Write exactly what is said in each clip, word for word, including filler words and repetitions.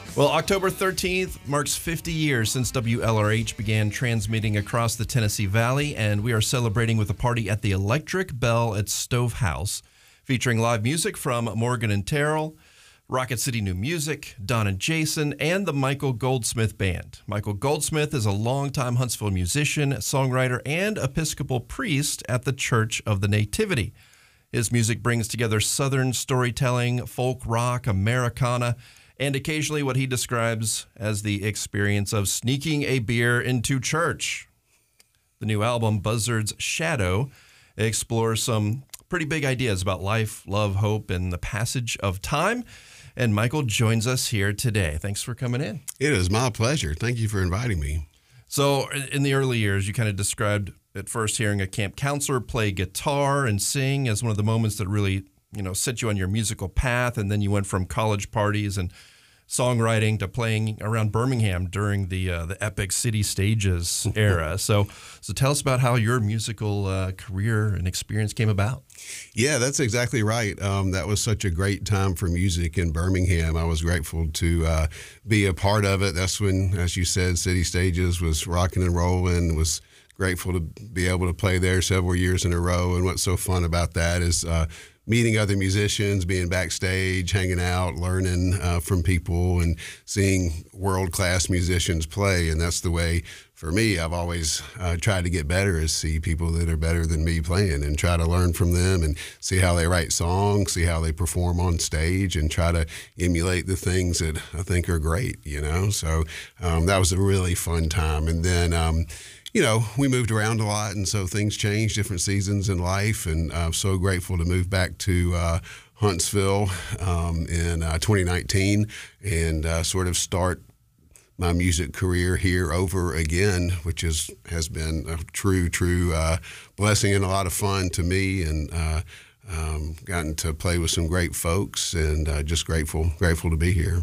Well, October thirteenth marks fifty years since W L R H began transmitting across the Tennessee Valley, and we are celebrating with a party at the Electric Bell at Stove House, featuring live music from Morgan and Terrell, Rocket City New Music, Don and Jason, and the Michael Goldsmith Band. Michael Goldsmith is a longtime Huntsville musician, songwriter, and Episcopal priest at the Church of the Nativity. His music brings together Southern storytelling, folk rock, Americana, and occasionally what he describes as the experience of sneaking a beer into church. The new album, Buzzard's Shadow, explores some pretty big ideas about life, love, hope, and the passage of time. And Michael joins us here today. Thanks for coming in. It is my pleasure. Thank you for inviting me. So in the early years, you kind of described at first hearing a camp counselor play guitar and sing as one of the moments that really, you know, set you on your musical path. And then you went from college parties and songwriting to playing around Birmingham during the uh, the Epic City Stages era. So, so tell us about how your musical uh, career and experience came about. Yeah, that's exactly right. Um, that was such a great time for music in Birmingham. I was grateful to uh, be a part of it. That's when, as you said, City Stages was rocking and rolling. Was grateful to be able to play there several years in a row. And what's so fun about that is uh, meeting other musicians, being backstage, hanging out, learning uh, from people, and seeing world-class musicians play. And that's the way, for me, I've always uh, tried to get better, is see people that are better than me playing and try to learn from them and see how they write songs, see how they perform on stage, and try to emulate the things that I think are great, you know? So um, that was a really fun time. And then, um, you know, we moved around a lot, and so things changed, different seasons in life, and I'm so grateful to move back to uh, Huntsville um, in uh, twenty nineteen and uh, sort of start my music career here over again, which is has been a true, true uh, blessing and a lot of fun to me, and uh, um, gotten to play with some great folks, and uh, just grateful, grateful to be here.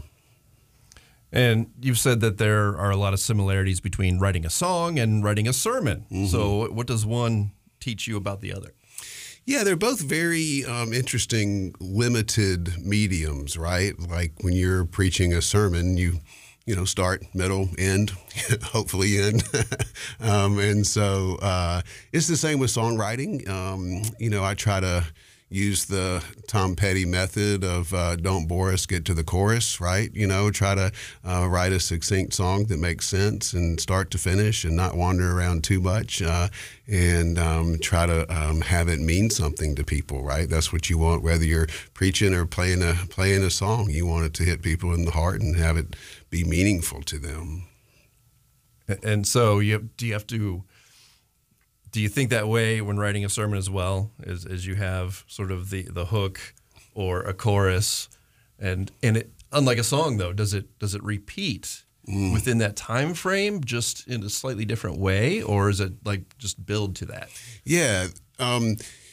And you've said that there are a lot of similarities between writing a song and writing a sermon. Mm-hmm. So what does one teach you about the other? Yeah, they're both very um, interesting, limited mediums, right? Like when you're preaching a sermon, you you know, start, middle, end, hopefully end. um, and so uh, it's the same with songwriting. Um, you know, I try to use the Tom Petty method of uh, don't bore us, get to the chorus, right? You know, try to uh, write a succinct song that makes sense and start to finish and not wander around too much, uh, and um, try to um, have it mean something to people, right? That's what you want, whether you're preaching or playing a, playing a song. You want it to hit people in the heart and have it be meaningful to them. And so you do you have to... Do you think that way when writing a sermon as well, as, as you have sort of the, the hook or a chorus, and and it, unlike a song though, does it does it repeat mm. within that time frame, just in a slightly different way, or is it like just build to that? Yeah, um,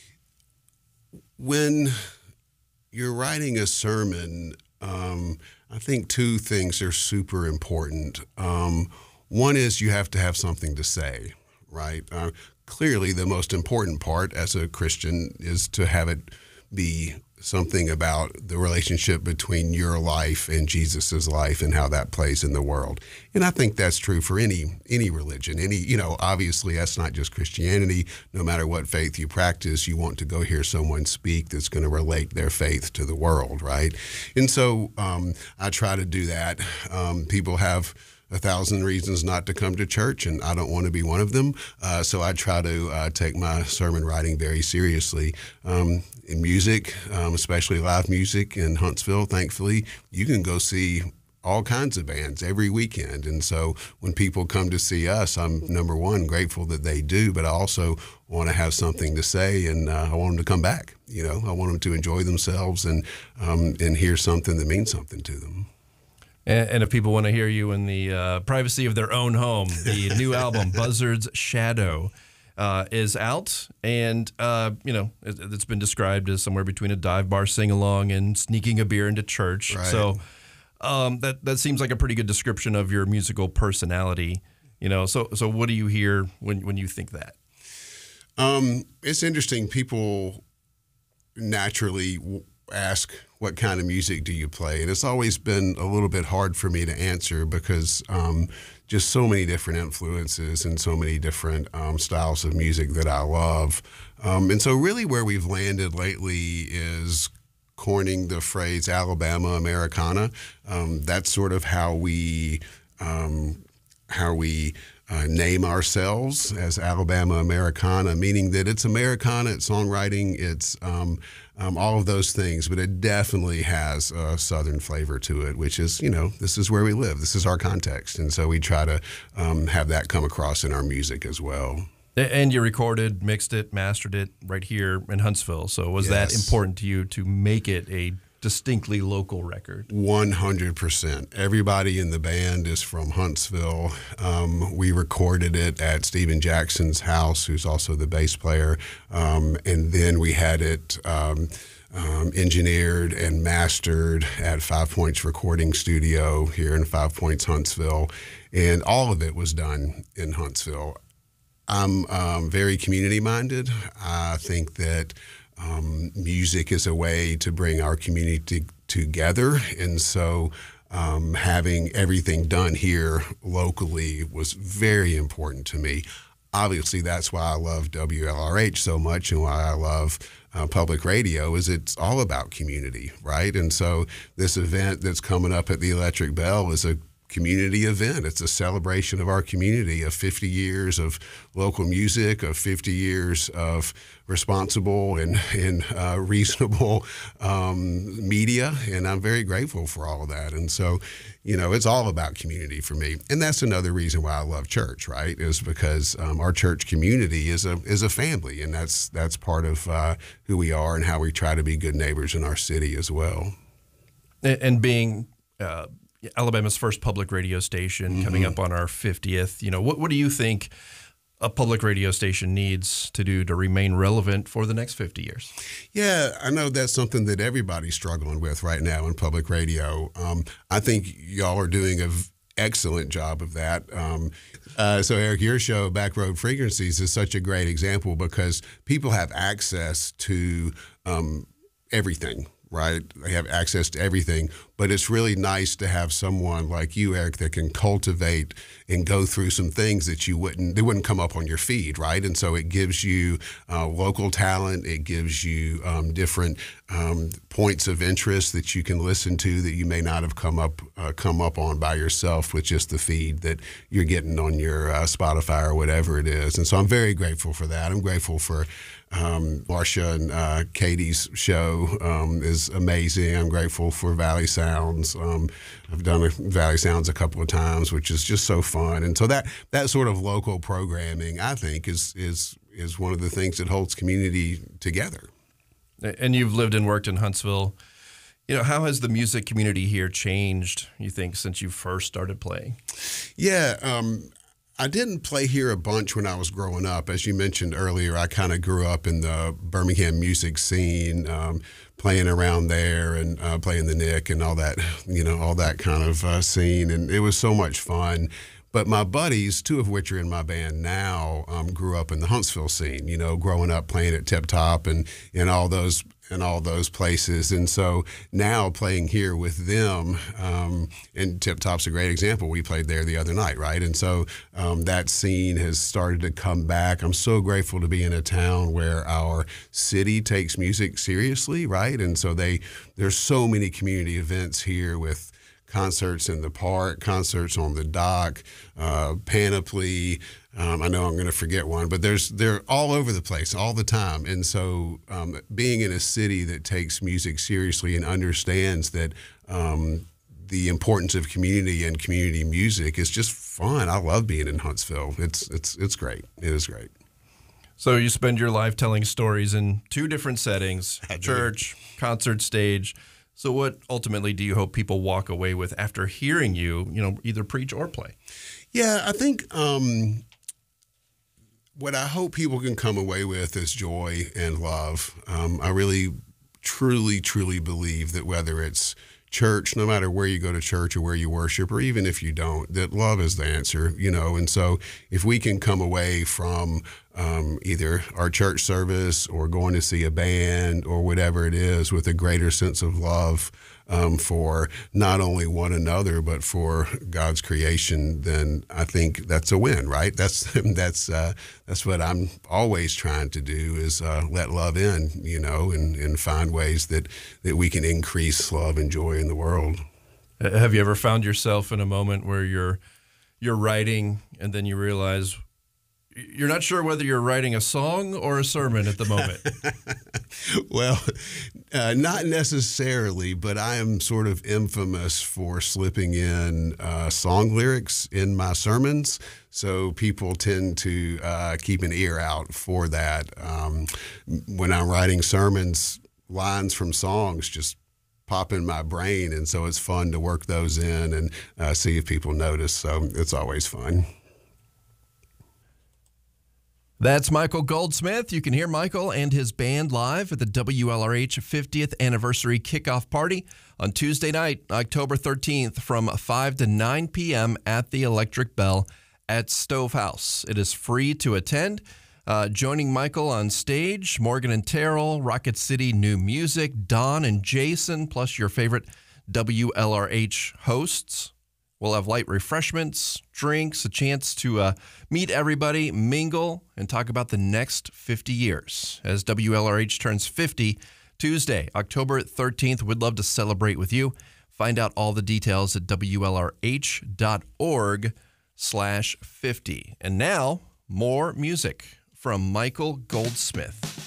when you're writing a sermon, um, I think two things are super important. Um, one is you have to have something to say, right? Uh, Clearly, the most important part as a Christian is to have it be something about the relationship between your life and Jesus's life and how that plays in the world. And I think that's true for any any religion. Any, you know, obviously that's not just Christianity. No matter what faith you practice, you want to go hear someone speak that's going to relate their faith to the world, right? And so um, I try to do that. Um, people have a thousand reasons not to come to church, and I don't want to be one of them. Uh, so I try to uh, take my sermon writing very seriously. Um, in music, um, especially live music in Huntsville, thankfully, you can go see all kinds of bands every weekend. And so when people come to see us, I'm, number one, grateful that they do, but I also want to have something to say, and uh, I want them to come back. You know, I want them to enjoy themselves and um, and hear something that means something to them. And if people want to hear you in the uh, privacy of their own home, the new album, Buzzard's Shadow, uh, is out. And, uh, you know, it, it's been described as somewhere between a dive bar sing-along and sneaking a beer into church. Right. So um, that, that seems like a pretty good description of your musical personality. You know, so so what do you hear when, when you think that? Um, it's interesting. People naturally ask, what kind of music do you play? And it's always been a little bit hard for me to answer because um, just so many different influences and so many different um, styles of music that I love. Um, and so really where we've landed lately is coining the phrase Alabama Americana. Um, that's sort of how we um, how we uh, name ourselves as Alabama Americana, meaning that it's Americana, it's songwriting, it's um, um, all of those things, but it definitely has a Southern flavor to it, which is, you know, this is where we live. This is our context. And so we try to um, have that come across in our music as well. And you recorded, mixed it, mastered it right here in Huntsville. So was Yes. that important to you to make it a distinctly local record? one hundred percent. Everybody in the band is from Huntsville. Um, we recorded it at Steven Jackson's house, who's also the bass player. Um, and then we had it um, um, engineered and mastered at Five Points Recording Studio here in Five Points, Huntsville. And all of it was done in Huntsville. I'm um, very community-minded. I think that um, music is a way to bring our community together, and so um, having everything done here locally was very important to me. Obviously, that's why I love W L R H so much and why I love uh, public radio is it's all about community, right? And so this event that's coming up at the Electric Bell is a community event. It's a celebration of our community, of fifty years of local music, of fifty years of responsible and, and uh, reasonable um, media, and I'm very grateful for all of that. And so, you know, it's all about community for me. And that's another reason why I love church, right, is because um, our church community is a is a family, and that's, that's part of uh, who we are and how we try to be good neighbors in our city as well. And, and being uh Alabama's first public radio station, mm-hmm. coming up on our fiftieth. You know, what what do you think a public radio station needs to do to remain relevant for the next fifty years? Yeah, I know that's something that everybody's struggling with right now in public radio. Um, I think y'all are doing an excellent job of that. Um, uh, so, Eric, your show, Backroad Frequencies, is such a great example because people have access to um, everything. Right? They have access to everything, but it's really nice to have someone like you, Eric, that can cultivate and go through some things that you wouldn't, they wouldn't come up on your feed, right? And so it gives you uh, local talent, it gives you um, different um, points of interest that you can listen to that you may not have come up uh, come up on by yourself with just the feed that you're getting on your uh, Spotify or whatever it is. And so I'm very grateful for that. I'm grateful for Um, Marcia and uh, Katie's show um, is amazing. I'm grateful for Valley Sounds. Um, I've done a Valley Sounds a couple of times, which is just so fun. And so that that sort of local programming, I think, is is is one of the things that holds community together. And you've lived and worked in Huntsville. You know, how has the music community here changed, you think, since you first started playing? Yeah, um, I didn't play here a bunch when I was growing up. As you mentioned earlier, I kind of grew up in the Birmingham music scene, um, playing around there and uh, playing the Nick and all that, you know, all that kind of uh, scene. And it was so much fun. But my buddies, two of which are in my band now, um, grew up in the Huntsville scene, you know, growing up playing at Tip Top and, and all those and all those places. And so now playing here with them, um, and Tip Top's a great example. We played there the other night, right? And so um, that scene has started to come back. I'm so grateful to be in a town where our city takes music seriously, right? And so they there's so many community events here with concerts in the park, concerts on the dock, uh, Panoply. Um, I know I'm going to forget one, but there's they're all over the place all the time. And so um, being in a city that takes music seriously and understands that um, the importance of community and community music is just fun. I love being in Huntsville. It's it's it's great. It is great. So you spend your life telling stories in two different settings, church, concert stage. So what ultimately do you hope people walk away with after hearing you, you know, either preach or play? Yeah, I think um, what I hope people can come away with is joy and love. Um, I really, truly, truly believe that whether it's church, no matter where you go to church or where you worship, or even if you don't, that love is the answer, you know. And so if we can come away from um, either our church service or going to see a band or whatever it is with a greater sense of love um, for not only one another but for God's creation, then I think that's a win, right? That's that's uh, that's what I'm always trying to do is uh, let love in, you know, and, and find ways that, that we can increase love and joy in the world. Have you ever found yourself in a moment where you're you're writing and then you realize you're not sure whether you're writing a song or a sermon at the moment? Well, uh, not necessarily, but I am sort of infamous for slipping in uh, song lyrics in my sermons. So people tend to uh, keep an ear out for that. Um, when I'm writing sermons, lines from songs just pop in my brain. And so it's fun to work those in and uh, see if people notice. So it's always fun. That's Michael Goldsmith. You can hear Michael and his band live at the W L R H fiftieth Anniversary Kickoff Party on Tuesday night, October thirteenth from five to nine p.m. at the Electric Bell at Stove House. It is free to attend. Uh, joining Michael on stage, Morgan and Terrell, Rocket City New Music, Don and Jason, plus your favorite W L R H hosts. We'll have light refreshments, drinks, a chance to uh, meet everybody, mingle, and talk about the next fifty years. As W L R H turns fifty, Tuesday, October thirteenth, we'd love to celebrate with you. Find out all the details at W L R H dot org slash fifty. And now, more music from Michael Goldsmith.